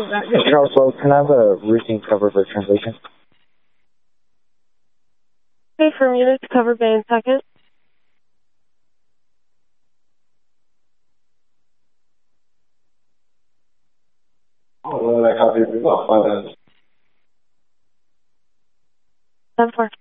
Charles, well, can I have a routine cover for translation? Okay, from units cover bay in second. Oh, well, I copy. Oh, 5 minutes. 10-4.